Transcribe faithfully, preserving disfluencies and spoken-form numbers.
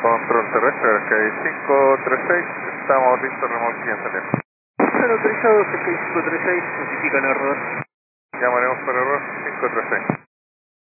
Control terrestre, que hay cinco tres seis, estamos listos, remolque en salida. Están autorizados, el cinco tres seis, notifican error. Llamaremos por error cinco tres seis.